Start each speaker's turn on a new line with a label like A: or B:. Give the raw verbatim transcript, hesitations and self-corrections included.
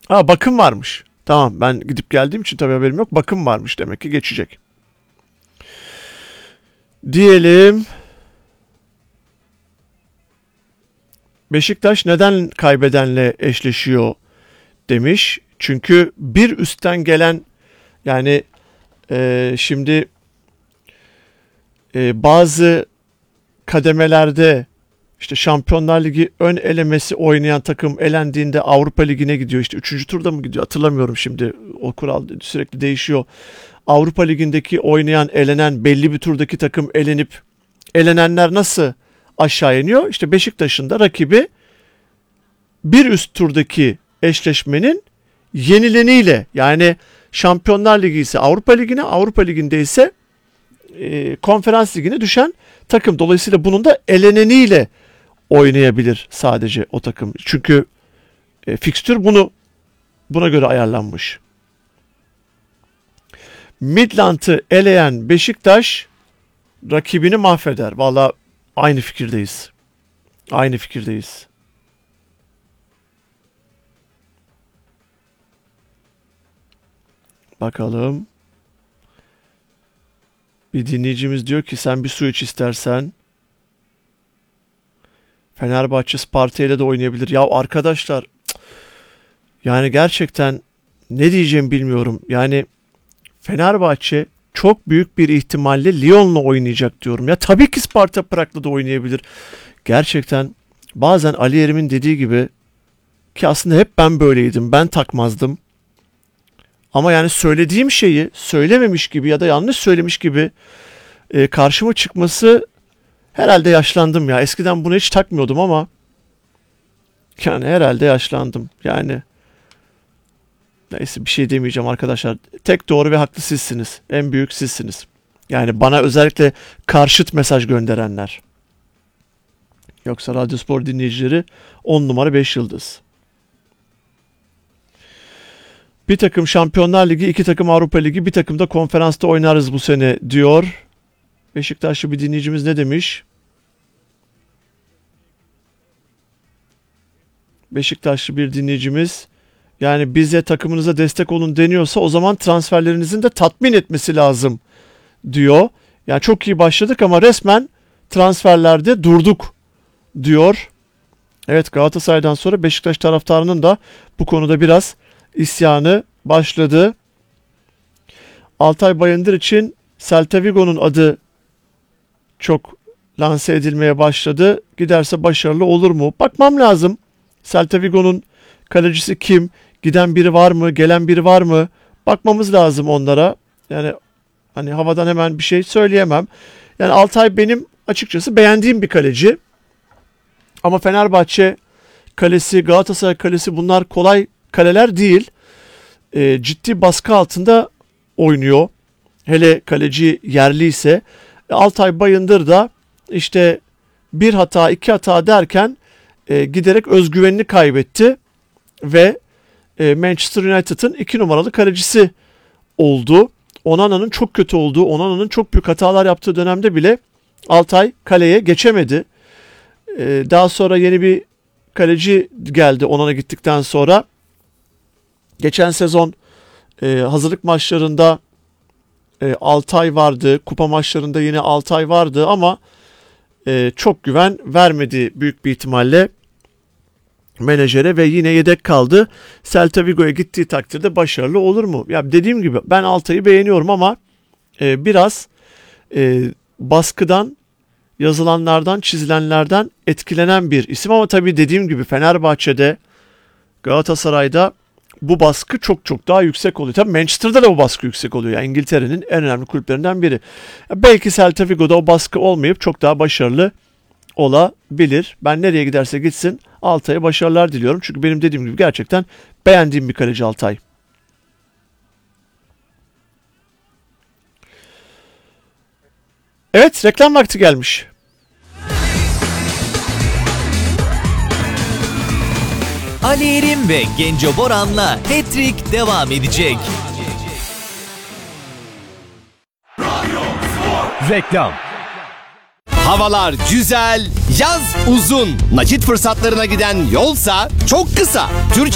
A: Ha, bakım varmış. Tamam, ben gidip geldiğim için tabii haberim yok. Bakım varmış, demek ki geçecek. Diyelim. Beşiktaş neden kaybedenle eşleşiyor demiş. Çünkü bir üstten gelen, yani e, şimdi e, bazı kademelerde işte Şampiyonlar Ligi ön elemesi oynayan takım elendiğinde Avrupa Ligi'ne gidiyor. İşte üçüncü turda mı gidiyor hatırlamıyorum şimdi. O kural sürekli değişiyor. Avrupa Ligi'ndeki oynayan, elenen, belli bir turdaki takım elenip elenenler nasıl aşağı iniyor? İşte Beşiktaş'ın da rakibi bir üst turdaki eşleşmenin yenileniyle, yani Şampiyonlar Ligi ise Avrupa Ligi'ne, Avrupa Ligi'nde ise e, Konferans Ligi'ne düşen takım. Dolayısıyla bunun da eleneniyle oynayabilir sadece o takım. Çünkü e, fikstür bunu buna göre ayarlanmış. Midland'ı eleyen Beşiktaş rakibini mahveder. Vallahi aynı fikirdeyiz. Aynı fikirdeyiz. Bakalım. Bir dinleyicimiz diyor ki sen bir su iç istersen. Fenerbahçe Sparta ile de oynayabilir. Ya arkadaşlar, yani gerçekten ne diyeceğimi bilmiyorum. Yani Fenerbahçe çok büyük bir ihtimalle Lyon'la oynayacak diyorum. Ya tabii ki Sparta Prag'la da oynayabilir. Gerçekten bazen Ali Erim'in dediği gibi, ki aslında hep ben böyleydim. Ben takmazdım. Ama yani söylediğim şeyi söylememiş gibi ya da yanlış söylemiş gibi e, karşıma çıkması, herhalde yaşlandım ya. Eskiden bunu hiç takmıyordum ama yani herhalde yaşlandım. Yani neyse, bir şey demeyeceğim arkadaşlar. Tek doğru ve haklı sizsiniz. En büyük sizsiniz. Yani bana özellikle karşıt mesaj gönderenler. Yoksa Radyospor dinleyicileri on numara beş yıldız. Bir takım Şampiyonlar Ligi, iki takım Avrupa Ligi, bir takım da konferansta oynarız bu sene diyor. Beşiktaşlı bir dinleyicimiz ne demiş? Beşiktaşlı bir dinleyicimiz, yani bize, takımınıza destek olun deniyorsa o zaman transferlerinizin de tatmin etmesi lazım diyor. Yani çok iyi başladık ama resmen transferlerde durduk diyor. Evet, Galatasaray'dan sonra Beşiktaş taraftarının da bu konuda biraz isyanı başladı. Altay Bayındır için Celta Vigo'nun adı çok lanse edilmeye başladı. Giderse başarılı olur mu? Bakmam lazım. Celta Vigo'nun kalecisi kim? Giden biri var mı? Gelen biri var mı? Bakmamız lazım onlara. Yani hani havadan hemen bir şey söyleyemem. Yani Altay benim açıkçası beğendiğim bir kaleci. Ama Fenerbahçe kalesi, Galatasaray kalesi, bunlar kolay kaleler değil. E, ciddi baskı altında oynuyor. Hele kaleci yerli ise. E, Altay Bayındır da işte bir hata, iki hata derken e, giderek özgüvenini kaybetti ve e, Manchester United'ın iki numaralı kalecisi oldu. Onana'nın çok kötü olduğu, Onana'nın çok büyük hatalar yaptığı dönemde bile Altay kaleye geçemedi. E, daha sonra yeni bir kaleci geldi Onana gittikten sonra. Geçen sezon e, hazırlık maçlarında e, Altay vardı. Kupa maçlarında yine Altay vardı ama e, çok güven vermedi büyük bir ihtimalle menajere ve yine yedek kaldı. Celta Vigo'ya gittiği takdirde başarılı olur mu? Ya dediğim gibi ben Altay'ı beğeniyorum ama e, biraz e, baskıdan, yazılanlardan, çizilenlerden etkilenen bir isim ama tabii dediğim gibi Fenerbahçe'de, Galatasaray'da bu baskı çok çok daha yüksek oluyor. Tabii Manchester'da da bu baskı yüksek oluyor. Yani İngiltere'nin en önemli kulüplerinden biri. Belki Celta Vigo'da o baskı olmayıp çok daha başarılı olabilir. Ben nereye giderse gitsin Altay'a başarılar diliyorum. Çünkü benim dediğim gibi gerçekten beğendiğim bir kaleci Altay. Evet, reklam vakti gelmiş.
B: Ali Erim ve Genco Boran'la Hat-Trick devam edecek.
C: Reklam.
D: Havalar güzel, yaz uzun. Nakit fırsatlarına giden yolsa çok kısa. Türkiye